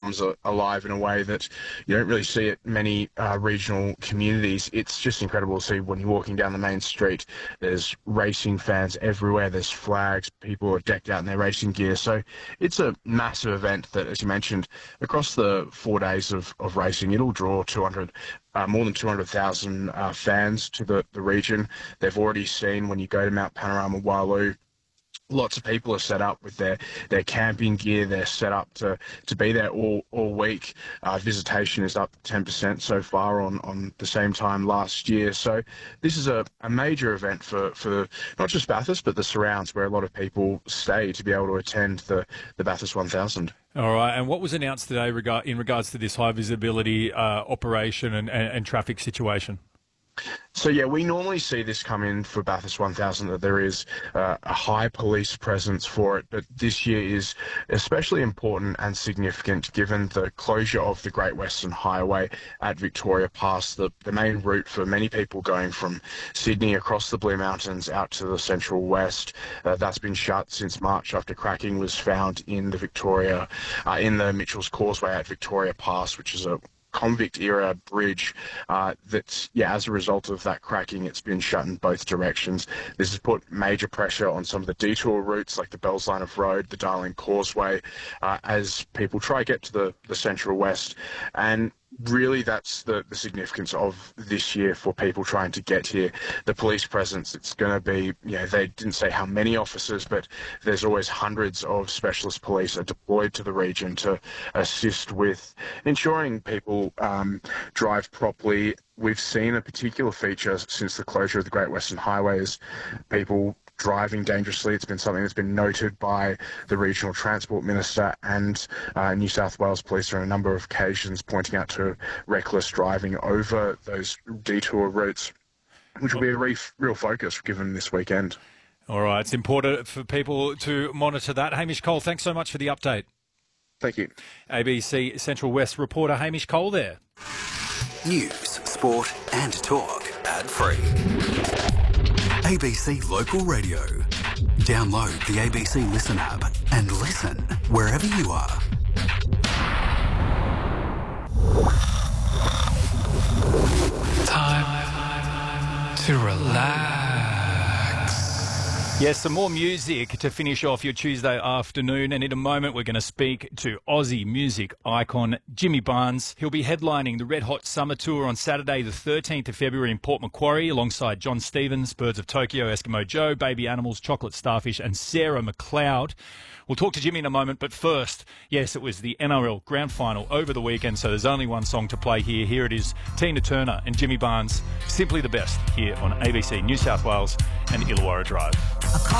comes alive in a way that you don't really see at many regional communities. It's just incredible to see when you're walking down the main street. There's racing fans everywhere. There's flags. People are decked out in their racing gear. So it's a massive event that, as you mentioned, across the 4 days of racing, it'll draw more than 200,000 fans to the region. They've already seen, when you go to Mount Panorama Waialua, lots of people are set up with their camping gear. They're set up to be there all week. Visitation is up 10% so far on the same time last year. So this is a major event for not just Bathurst, but the surrounds, where a lot of people stay to be able to attend the Bathurst 1000. All right, and what was announced today in regards to this high visibility operation and traffic situation? So, yeah, we normally see this come in for Bathurst 1000, that there is a high police presence for it, but this year is especially important and significant given the closure of the Great Western Highway at Victoria Pass, the main route for many people going from Sydney across the Blue Mountains out to the Central West. That's been shut since March after cracking was found in the Mitchell's Causeway at Victoria Pass, which is a convict-era bridge as a result of that cracking, it's been shut in both directions. This has put major pressure on some of the detour routes like the Bells Line of Road, the Darling Causeway, as people try to get to the Central West. And really, that's the significance of this year for people trying to get here. The police presence, it's going to be, they didn't say how many officers, but there's always hundreds of specialist police are deployed to the region to assist with ensuring people drive properly. We've seen a particular feature since the closure of the Great Western Highway is people driving dangerously. It's been something that's been noted by the Regional Transport Minister and New South Wales Police on a number of occasions, pointing out to reckless driving over those detour routes, which will be a real focus given this weekend. All right, it's important for people to monitor that. Hamish Cole, thanks so much for the update. Thank you. ABC Central West reporter Hamish Cole there. News, sport and talk ad-free. ABC Local Radio. Download the ABC Listen app and listen wherever you are. Time to relax. Yes, some more music to finish off your Tuesday afternoon, and in a moment we're going to speak to Aussie music icon Jimmy Barnes. He'll be headlining the Red Hot Summer Tour on Saturday the 13th of February in Port Macquarie alongside John Stevens, Birds of Tokyo, Eskimo Joe, Baby Animals, Chocolate Starfish and Sarah McLeod. We'll talk to Jimmy in a moment, but first, yes, it was the NRL Grand Final over the weekend, so there's only one song to play here. Here it is, Tina Turner and Jimmy Barnes, Simply the Best, here on ABC New South Wales and Illawarra Drive.